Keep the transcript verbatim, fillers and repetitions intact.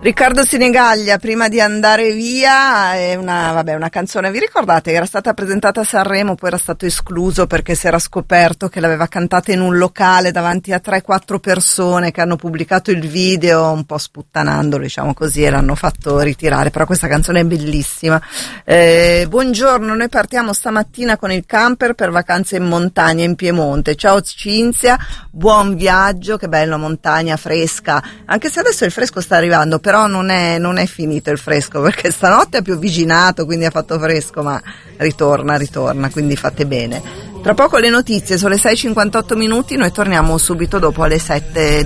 Riccardo Sinigaglia, prima di andare via, è una, vabbè, una canzone, vi ricordate? Era stata presentata a Sanremo, poi era stato escluso perché si era scoperto che l'aveva cantata in un locale davanti a tre quattro persone che hanno pubblicato il video un po' sputtanandolo, diciamo così, e l'hanno fatto ritirare, però questa canzone è bellissima. Eh, buongiorno, noi partiamo stamattina con il camper per vacanze in montagna in Piemonte. Ciao Cinzia, buon viaggio, che bello, montagna fresca, anche se adesso il fresco sta arrivando, però non è, non è finito il fresco, perché stanotte ha piovigginato, quindi ha fatto fresco, ma ritorna, ritorna, quindi fate bene. Tra poco le notizie, sono le sei e cinquantotto minuti, noi torniamo subito dopo alle sette